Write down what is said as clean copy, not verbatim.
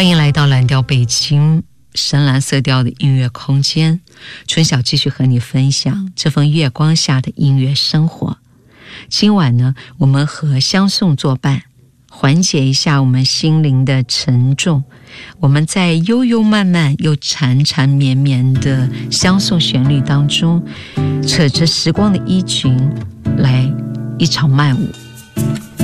欢迎来到蓝调北京深蓝色调的音乐空间，春晓继续和你分享这份月光下的音乐生活。今晚呢，我们和相送作伴，缓解一下我们心灵的沉重。我们在悠悠慢慢又缠缠绵绵的相送旋律当中，扯着时光的衣裙来一场慢舞。